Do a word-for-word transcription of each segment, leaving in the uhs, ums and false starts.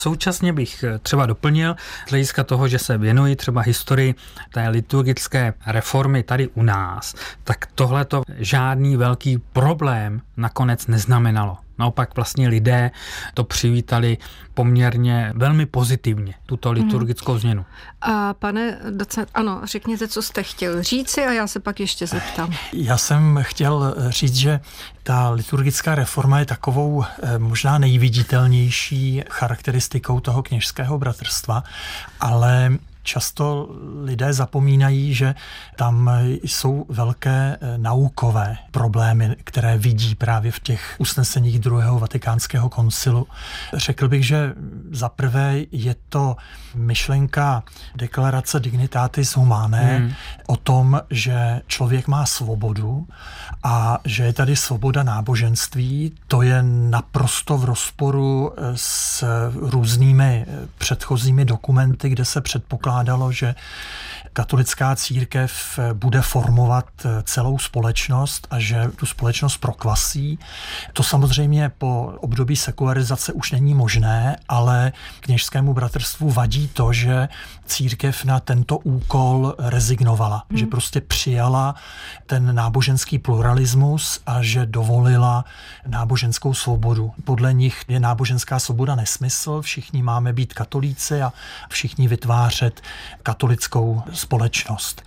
Současně bych třeba doplnil z hlediska toho, že se věnuji třeba historii té liturgické reformy tady u nás, tak tohle to žádný velký problém nakonec neznamenalo. Naopak vlastně lidé to přivítali poměrně velmi pozitivně, tuto liturgickou změnu. A pane docent, ano, řekněte, co jste chtěl říci a já se pak ještě zeptám. Já jsem chtěl říct, že ta liturgická reforma je takovou možná nejviditelnější charakteristikou toho kněžského bratrstva, ale často lidé zapomínají, že tam jsou velké naukové problémy, které vidí právě v těch usneseních druhého vatikánského koncilu. Řekl bych, že za prvé je to myšlenka deklarace Dignitatis Humanae hmm. o tom, že člověk má svobodu a že je tady svoboda náboženství. To je naprosto v rozporu s různými předchozími dokumenty, kde se předpokládalo, že katolická církev bude formovat celou společnost a že tu společnost prokvasí. To samozřejmě po období sekularizace už není možné, ale kněžskému bratrstvu vadí to, že církev na tento úkol rezignovala, hmm. že prostě přijala ten náboženský pluralismus a že dovolila náboženskou svobodu. Podle nich je náboženská svoboda nesmysl, všichni máme být katolíci a všichni vytvářet katolickou společnost.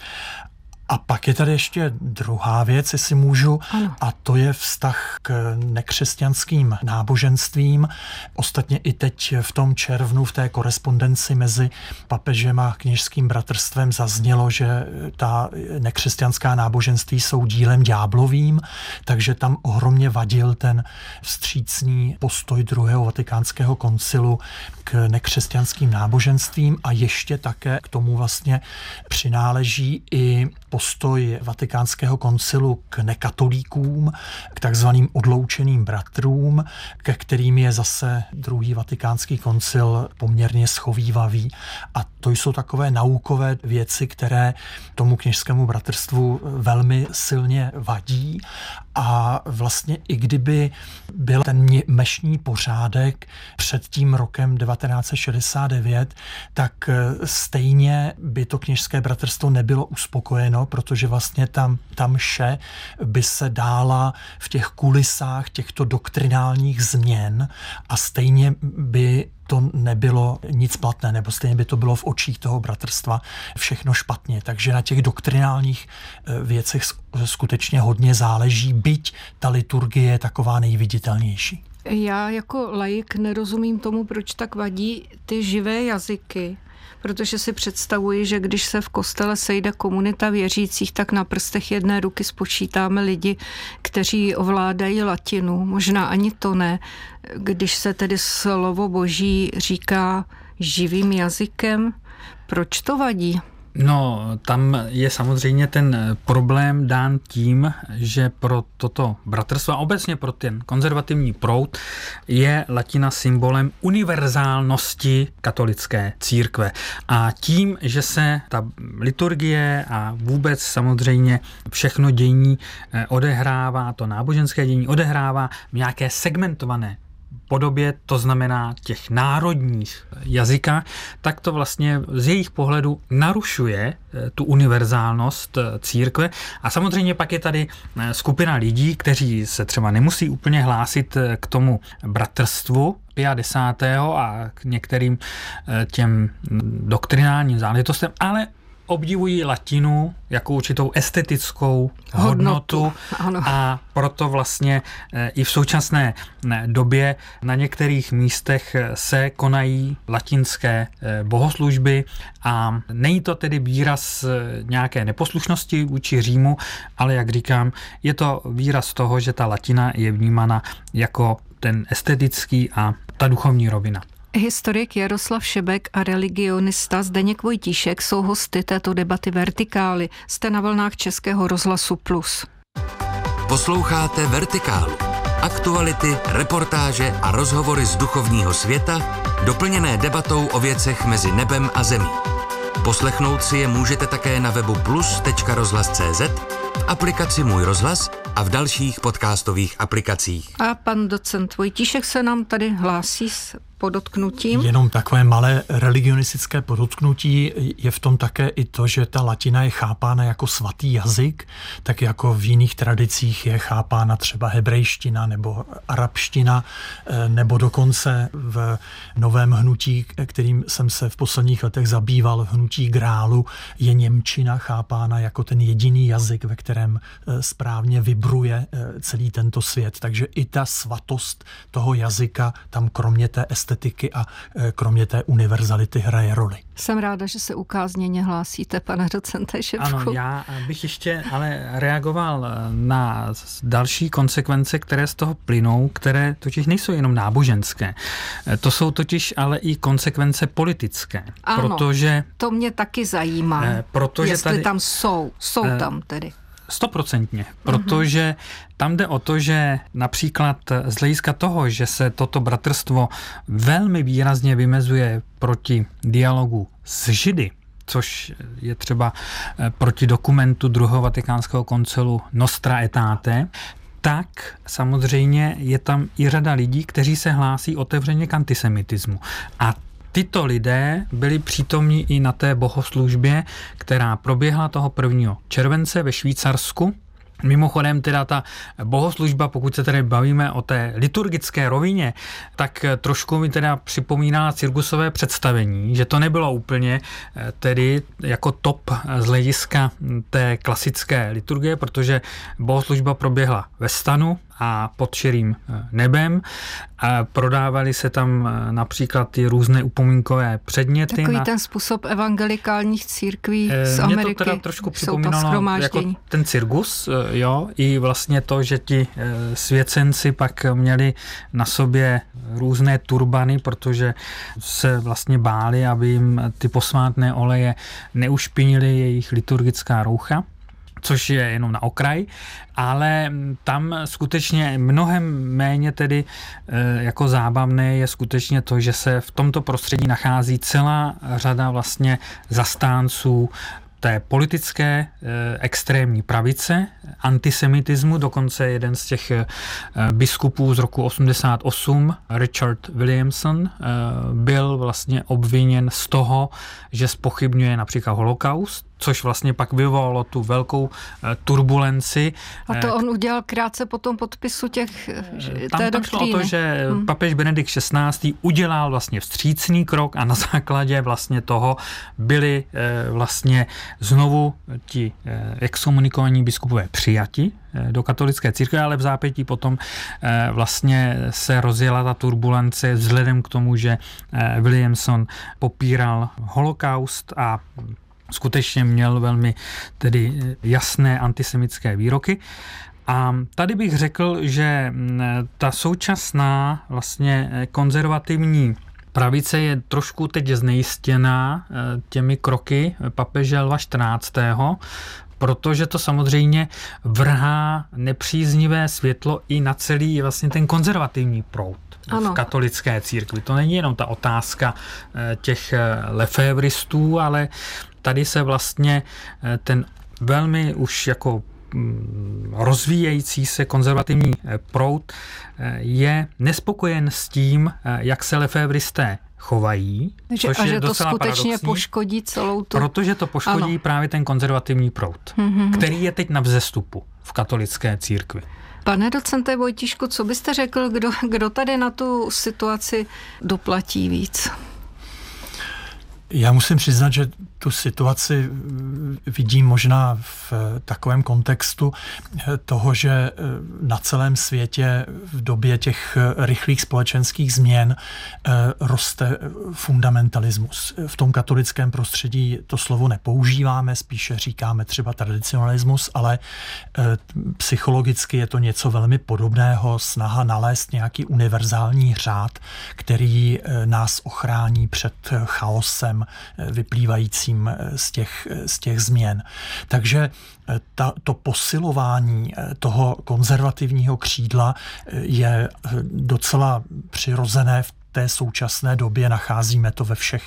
A pak je tady ještě druhá věc, jestli můžu, ano. a to je vztah k nekřesťanským náboženstvím. Ostatně i teď v tom červnu v té korespondenci mezi papežem a kněžským bratrstvem zaznělo, že ta nekřesťanská náboženství jsou dílem ďáblovým, takže tam ohromně vadil ten vstřícný postoj druhého vatikánského koncilu k nekřesťanským náboženstvím a ještě také k tomu vlastně přináleží i postoj vatikánského koncilu k nekatolíkům, k takzvaným odloučeným bratrům, ke kterým je zase druhý vatikánský koncil poměrně schovívavý. A to jsou takové naukové věci, které tomu kněžskému bratrstvu velmi silně vadí. A vlastně i kdyby byl ten mešní pořádek před tím rokem devatenáct set šedesát devět, tak stejně by to kněžské bratrstvo nebylo uspokojeno, protože vlastně tam, tam mše by se dála v těch kulisách těchto doktrinálních změn a stejně by to nebylo nic platné, nebo stejně by to bylo v očích toho bratrstva všechno špatně. Takže na těch doktrinálních věcech skutečně hodně záleží, byť ta liturgie je taková nejviditelnější. Já jako laik nerozumím tomu, proč tak vadí ty živé jazyky, protože si představuji, že když se v kostele sejde komunita věřících, tak na prstech jedné ruky spočítáme lidi, kteří ovládají latinu, možná ani to ne. Když se tedy slovo Boží říká živým jazykem, proč to vadí? No, tam je samozřejmě ten problém dán tím, že pro toto bratrstvo a obecně pro ten konzervativní proud je latina symbolem univerzálnosti katolické církve. A tím, že se ta liturgie a vůbec samozřejmě všechno dění odehrává, to náboženské dění odehrává v nějaké segmentované podobě, to znamená těch národních jazykách, tak to vlastně z jejich pohledu narušuje tu univerzálnost církve. A samozřejmě pak je tady skupina lidí, kteří se třeba nemusí úplně hlásit k tomu bratrstvu Pia desátého a k některým těm doktrinálním záležitostem, ale obdivují latinu jako určitou estetickou hodnotu, hodnotu a proto vlastně i v současné době na některých místech se konají latinské bohoslužby a není to tedy výraz nějaké neposlušnosti vůči Římu, ale jak říkám, je to výraz toho, že ta latina je vnímána jako ten estetický a ta duchovní rovina. Historik Jaroslav Šebek a religionista Zdeněk Vojtíšek jsou hosty této debaty Vertikály. Jste na vlnách Českého rozhlasu Plus. Posloucháte Vertikálu. Aktuality, reportáže a rozhovory z duchovního světa, doplněné debatou o věcech mezi nebem a zemí. Poslechnout si je můžete také na webu plus tečka rozhlas tečka cé zet, v aplikaci Můj rozhlas a v dalších podcastových aplikacích. A pan docent Vojtíšek se nám tady hlásí s podotknutím. Jenom takové malé religionistické podotknutí je v tom také i to, že ta latina je chápána jako svatý jazyk, tak jako v jiných tradicích je chápána třeba hebrejština nebo arabština, nebo dokonce v novém hnutí, kterým jsem se v posledních letech zabýval, v hnutí Grálu, je němčina chápána jako ten jediný jazyk, ve kterém správně vibruje celý tento svět. Takže i ta svatost toho jazyka tam kromě té estetiky a kromě té univerzality hraje roli. Jsem ráda, že se ukázněně hlásíte, pane docente Šepku. Ano, já bych ještě ale reagoval na další konsekvence, které z toho plynou, které totiž nejsou jenom náboženské. To jsou totiž ale i konsekvence politické. Ano, protože, to mě taky zajímá, protože jestli tady, tam jsou. Jsou tam tedy. Stoprocentně, protože tam jde o to, že například z hlediska toho, že se toto bratrstvo velmi výrazně vymezuje proti dialogu s Židy, což je třeba proti dokumentu druhého vatikánského koncilu Nostra Aetate, tak samozřejmě je tam i řada lidí, kteří se hlásí otevřeně k antisemitismu. A tyto lidé byli přítomní i na té bohoslužbě, která proběhla toho prvního července ve Švýcarsku. Mimochodem teda ta bohoslužba, pokud se tedy bavíme o té liturgické rovině, tak trošku mi teda připomíná cirkusové představení, že to nebylo úplně tedy jako top z hlediska té klasické liturgie, protože bohoslužba proběhla ve stanu a pod širým nebem. A prodávali se tam například ty různé upomínkové předměty. Takový na... ten způsob evangelikálních církví z Ameriky. Mě to teda trošku připomínalo jako ten cirkus, jo, i vlastně to, že ti svěcenci pak měli na sobě různé turbany, protože se vlastně báli, aby jim ty posvátné oleje neušpinily jejich liturgická roucha, což je jenom na okraj, ale tam skutečně mnohem méně tedy jako zábavné je skutečně to, že se v tomto prostředí nachází celá řada vlastně zastánců té politické extrémní pravice, antisemitismu, dokonce jeden z těch biskupů z roku osmdesát osm, Richard Williamson, byl vlastně obviněn z toho, že zpochybňuje například holokaust, což vlastně pak vyvolalo tu velkou turbulenci. A to on udělal krátce po tom podpisu těch tam, té tam šlo doktríny. o to, že hmm. papež Benedikt šestnáctý udělal vlastně vstřícný krok a na základě vlastně toho byli vlastně znovu ti exkomunikovaní biskupové přijati do katolické církve, ale v zápětí potom vlastně se rozjela ta turbulence vzhledem k tomu, že Williamson popíral holokaust a skutečně měl velmi tedy jasné antisemické výroky. A tady bych řekl, že ta současná vlastně konzervativní pravice je trošku teď znejistěná těmi kroky papeže Lva čtrnáctého, protože to samozřejmě vrhá nepříznivé světlo i na celý vlastně ten konzervativní proud v katolické církvi. To není jenom ta otázka těch lefévristů, ale tady se vlastně ten velmi už jako rozvíjející se konzervativní proud je nespokojen s tím, jak se lefévristé chovají, že, což a je že to docela skutečně paradoxní, poškodí celou tu... Protože to poškodí ano. právě ten konzervativní proud, mm-hmm. který je teď na vzestupu v katolické církvi. Pane docente Vojtíšku, co byste řekl, kdo, kdo tady na tu situaci doplatí víc? Já musím přiznat, že tu situaci vidím možná v takovém kontextu toho, že na celém světě v době těch rychlých společenských změn roste fundamentalismus. V tom katolickém prostředí to slovo nepoužíváme, spíše říkáme třeba tradicionalismus, ale psychologicky je to něco velmi podobného, snaha nalézt nějaký univerzální řád, který nás ochrání před chaosem vyplývajícím z těch, z těch změn. Takže ta, to posilování toho konzervativního křídla je docela přirozené v té současné době, nacházíme to ve všech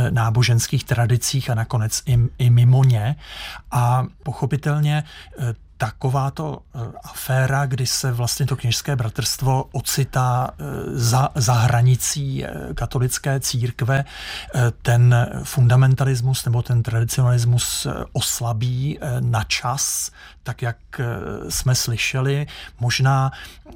náboženských tradicích a nakonec i, i mimo ně. A pochopitelně takováto aféra, kdy se vlastně to kněžské bratrstvo ocitá za, za hranicí katolické církve, ten fundamentalismus nebo ten tradicionalismus oslabí na čas, tak jak jsme slyšeli, možná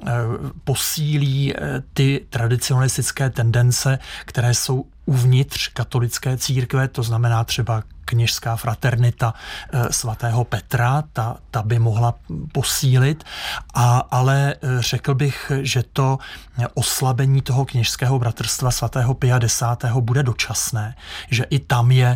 posílí ty tradicionalistické tendence, které jsou uvnitř katolické církve, to znamená třeba kněžská fraternita svatého Petra, ta, ta by mohla posílit, a, ale řekl bych, že to oslabení toho kněžského bratrstva svatého Pia desátého bude dočasné, že i tam je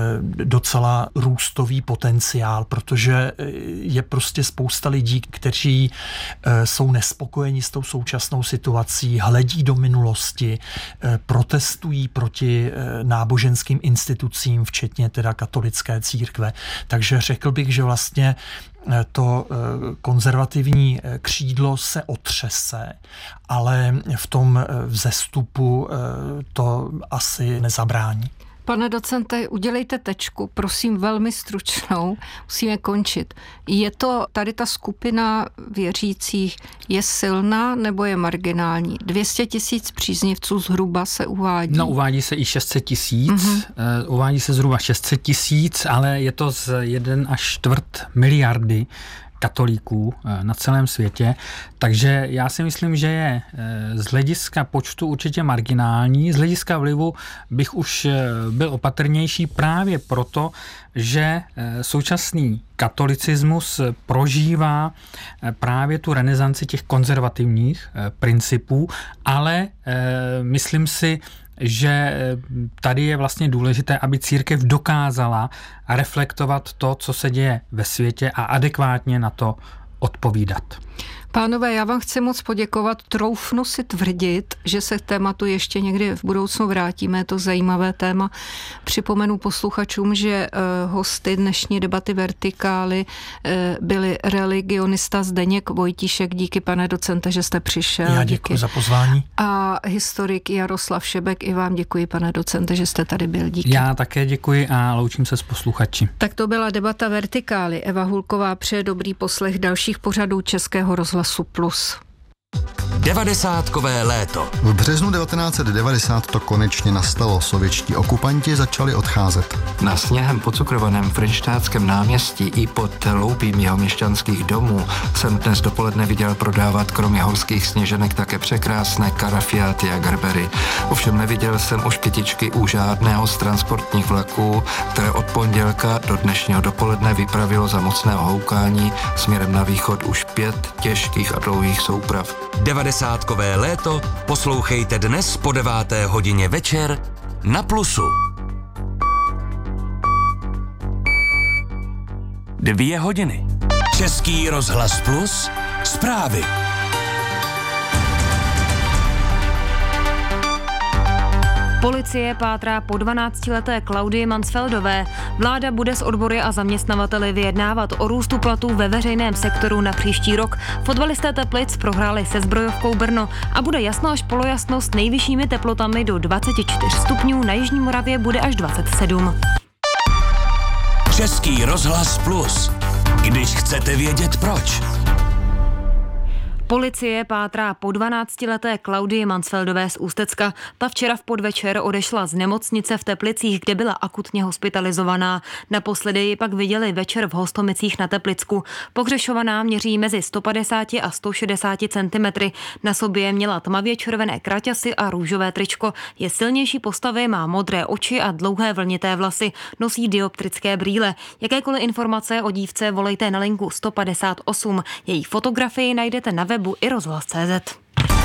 docela růstový potenciál, protože je prostě spousta lidí, kteří jsou nespokojeni s tou současnou situací, hledí do minulosti, protestují proti náboženským institucím, včetně teda katolické církve. Takže řekl bych, že vlastně to konzervativní křídlo se otřese, ale v tom vzestupu to asi nezabrání. Pane docente, udělejte tečku, prosím, velmi stručnou, musíme končit. Je to, tady ta skupina věřících je silná nebo je marginální? dvě stě tisíc příznivců zhruba se uvádí. No, uvádí se i šest set tisíc, mm-hmm. uvádí se zhruba šest set tisíc, ale je to z jeden až čtvrt miliardy katolíků na celém světě, takže já si myslím, že je z hlediska počtu určitě marginální, z hlediska vlivu bych už byl opatrnější právě proto, že současný katolicismus prožívá právě tu renesanci těch konzervativních principů, ale myslím si, že tady je vlastně důležité, aby církev dokázala reflektovat to, co se děje ve světě a adekvátně na to odpovídat. Pánové, já vám chci moc poděkovat. Troufnu si tvrdit, že se k tématu ještě někdy v budoucnu vrátíme. Je to zajímavé téma. Připomenu posluchačům, že uh, hosty dnešní debaty Vertikály uh, byli religionista Zdeněk Vojtíšek. Díky, pane docente, že jste přišel. Já děkuji díky. za pozvání. A historik Jaroslav Šebek. I vám děkuji, pane docente, že jste tady byl. Díky. Já také děkuji a loučím se s posluchači. Tak to byla debata Vertikály. Eva Hulková přeje dobrý poslech dalších pořadů Českého rozhlasu Plus. Devadesátkové léto. V březnu devatenáct set devadesát to konečně nastalo. Sovětští okupanti začali odcházet. Na sněhem pocukrovaném Frenštátském náměstí i pod loupím jeho měšťanských domů jsem dnes dopoledne viděl prodávat kromě horských sněženek také překrásné karafiáty a gerbery. Ovšem neviděl jsem už kytičky u žádného z transportních vlaků, které od pondělka do dnešního dopoledne vypravilo za mocného houkání směrem na východ už pět těžkých a dlouhých souprav. Devadesátkové léto poslouchejte dnes po deváté hodině večer na Plusu. Dvě hodiny. Český rozhlas Plus. Zprávy. Policie pátrá po dvanáctileté Klaudii Mansfeldové. Vláda bude s odbory a zaměstnavateli vyjednávat o růstu platů ve veřejném sektoru na příští rok. Fotbalisté Teplic prohráli se Zbrojovkou Brno a bude jasno až polojasno s nejvyššími teplotami do dvacet čtyři stupňů, na Jižní Moravě bude až dvacet sedm. Český rozhlas Plus. Když chcete vědět proč. Policie pátrá po dvanáctileté Klaudii Mansfeldové z Ústecka. Ta včera v podvečer odešla z nemocnice v Teplicích, kde byla akutně hospitalizovaná. Naposledy ji pak viděli večer v Hostomicích na Teplicku. Pohřešovaná měří mezi sto padesát a sto šedesát centimetrů. Na sobě měla tmavě červené kraťasy a růžové tričko. Je silnější postavy, má modré oči a dlouhé vlnité vlasy. Nosí dioptrické brýle. Jakékoliv informace o dívce volejte na linku sto padesát osm. Její fotografii najdete na webu i rozhlas tečka cé zet.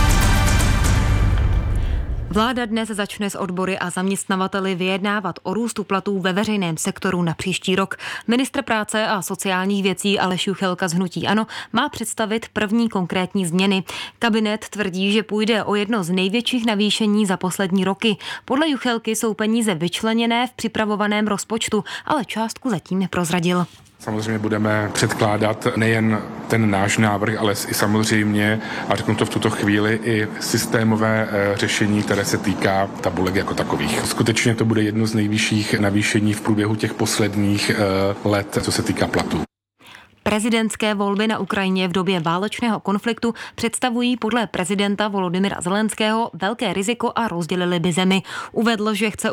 Vláda dnes začne s odbory a zaměstnavateli vyjednávat o růstu platů ve veřejném sektoru na příští rok. Ministr práce a sociálních věcí Aleš Juchelka z hnutí ANO má představit první konkrétní změny. Kabinet tvrdí, že půjde o jedno z největších navýšení za poslední roky. Podle Juchelky jsou peníze vyčleněné v připravovaném rozpočtu, ale částku zatím neprozradil. Samozřejmě budeme předkládat nejen ten náš návrh, ale i samozřejmě, a řeknu to v tuto chvíli, i systémové řešení, které se týká tabulek jako takových. Skutečně to bude jedno z nejvyšších navýšení v průběhu těch posledních let, co se týká platů. Prezidentské volby na Ukrajině v době válečného konfliktu představují podle prezidenta Volodymyra Zelenského velké riziko a rozdělili by zemi. Uvedl, že chce